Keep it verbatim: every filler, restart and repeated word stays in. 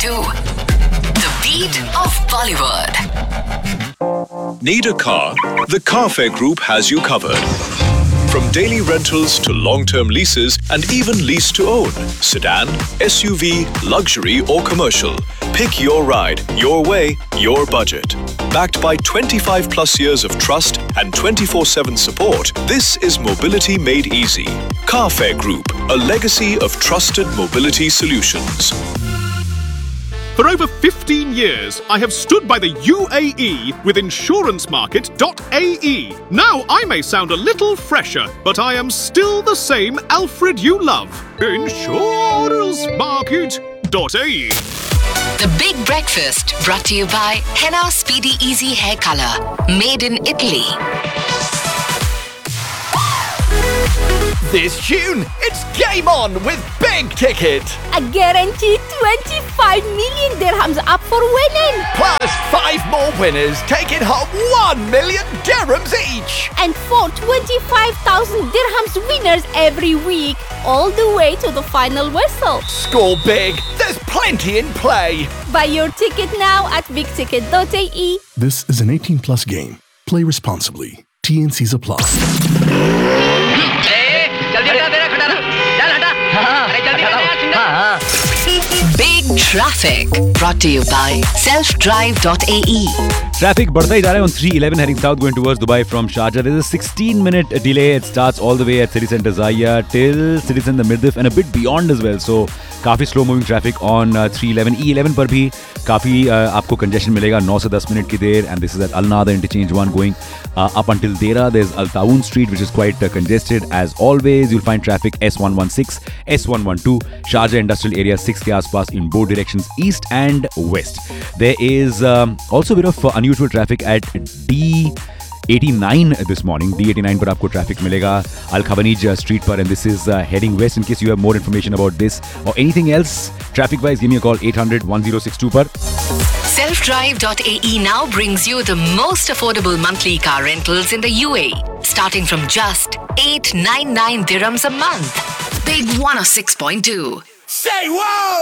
to The Beat of Bollywood. Need a car? The Carfair Group has you covered. From daily rentals to long-term leases and even lease to own. Sedan, S U V, luxury or commercial. Pick your ride, your way, your budget. Backed by twenty-five plus years of trust and twenty-four seven support, this is mobility made easy. Carfair Group, a legacy of trusted mobility solutions. For over fifteen years, I have stood by the U A E with insurance market dot A E. Now I may sound a little fresher, but I am still the same Alfred you love. insurance market dot A E. The Big Breakfast brought to you by Henna Speedy Easy Hair Color. Made in Italy. This June, it's game on with Big Ticket. A guaranteed twenty-five million dirhams up for winning. Plus five more winners taking home one million dirhams each. And four twenty-five thousand dirhams winners every week. All the way to the final whistle. Score big. There's plenty in play. Buy your ticket now at big ticket dot A E. This is an eighteen plus game. Play responsibly. T N Cs apply. Big Traffic brought to you by self drive dot A E. Traffic बढ़ता ही जा रहा है on three eleven heading south going towards Dubai from Sharjah. There's a sixteen minute delay. It starts all the way at City Centre Zaya till City Centre Mirdif and a bit beyond as well. So काफी slow moving traffic on uh, three eleven. E eleven पर भी काफी uh, आपको congestion मिलेगा nine से ten minute की देर, and this is at Al Nada interchange one going uh, up until Dera. There's Al Tawoon Street which is quite uh, congested as always. You'll find traffic S one sixteen, S one twelve, Sharjah Industrial Area six के आसपास in both directions east and west. There is um, also a bit of uh, unusual traffic at D eighty-nine this morning. D eighty-nine पर आपको traffic मिलेगा Al Khawanij street पर, and this is uh, heading west. In case you have more information about this or anything else traffic wise, give me a call eight hundred ten sixty-two पर. self drive dot A E now brings you the most affordable monthly car rentals in the U A E, starting from just eight hundred ninety-nine dirhams a month. Big one oh six point two. Say whoa!